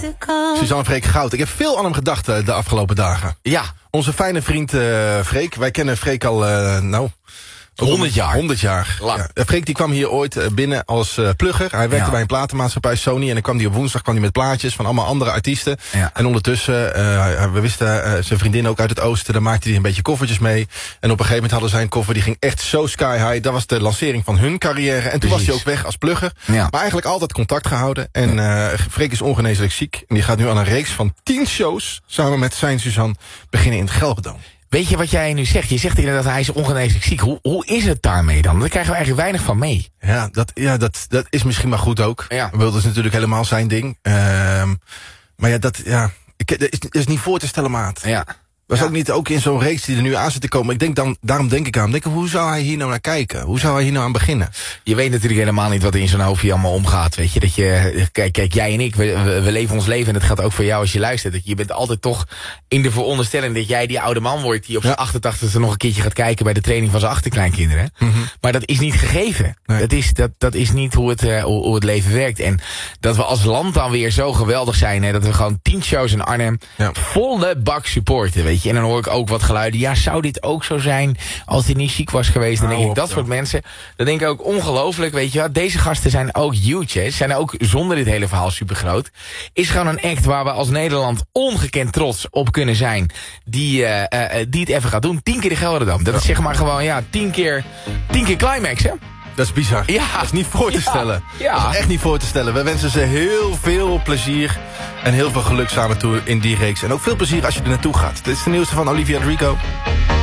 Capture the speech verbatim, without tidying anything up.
Suzanne Freek Goud. Ik heb veel aan hem gedacht uh, de afgelopen dagen. Ja. Onze fijne vriend uh, Freek. Wij kennen Freek al, uh, nou... honderd jaar. honderd jaar. Lang. Ja. Freek die kwam hier ooit binnen als uh, plugger. Hij werkte ja. bij een platenmaatschappij Sony. En dan kwam hij op woensdag kwam hij met plaatjes van allemaal andere artiesten. Ja. En ondertussen, uh, we wisten uh, zijn vriendin ook uit het oosten. Daar maakte hij een beetje koffertjes mee. En op een gegeven moment hadden zij een koffer die ging echt zo sky high. Dat was de lancering van hun carrière. En toen Precies. was hij ook weg als plugger. Ja. Maar eigenlijk altijd contact gehouden. En uh, Freek is ongeneeslijk ziek. En die gaat nu aan een reeks van tien shows samen met zijn Suzanne beginnen in het Gelredome. Weet je wat jij nu zegt? Je zegt inderdaad dat hij is ongeneeslijk ziek. Hoe, hoe is het daarmee dan? Daar krijgen we eigenlijk weinig van mee. Ja, dat, ja, dat, dat is misschien maar goed ook. Ja. Dat is natuurlijk helemaal zijn ding. Uh, maar ja, dat, ja, ik, dat is, dat is niet voor te stellen, maat. Ja. Was ja. ook niet ook in zo'n reeks die er nu aan zit te komen. Ik denk dan, daarom denk ik aan. Denk, hoe zou hij hier nou naar kijken? Hoe zou hij hier nou aan beginnen? Je weet natuurlijk helemaal niet wat er in zo'n hoofdje allemaal omgaat. Weet je, dat je, kijk, kijk jij en ik, we, we, we leven ons leven. En dat geldt ook voor jou als je luistert. Dat je, je bent altijd toch in de veronderstelling dat jij die oude man wordt die op zijn ja. achtentachtigste nog een keertje gaat kijken bij de training van zijn achterkleinkinderen. Mm-hmm. Maar dat is niet gegeven. Nee. Dat, is, dat, dat is niet hoe het, uh, hoe, hoe het leven werkt. En dat we als land dan weer zo geweldig zijn. Hè, dat we gewoon tien shows in Arnhem ja. volle bak supporten. Weet je, en dan hoor ik ook wat geluiden. Ja, zou dit ook zo zijn als hij niet ziek was geweest? Dan denk ik, dat soort mensen. Dan denk ik ook ongelooflijk, weet je wat. Deze gasten zijn ook huge, hè. Zijn ook zonder dit hele verhaal super groot. Is gewoon een act waar we als Nederland ongekend trots op kunnen zijn. Die, uh, uh, die het even gaat doen. Tien keer de Gelredome. Dat is zeg maar gewoon, ja, tien keer, tien keer climax, hè. Dat is bizar. Ja. Dat is niet voor te ja. stellen. Ja. Dat is echt niet voor te stellen. We wensen ze heel veel plezier en heel veel geluk samen toe in die reeks. En ook veel plezier als je er naartoe gaat. Dit is de nieuwste van Olivia Rodrigo.